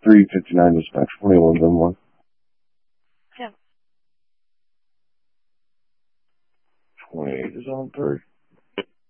359 dispatch, 21 1. Yeah. 28 is on 3.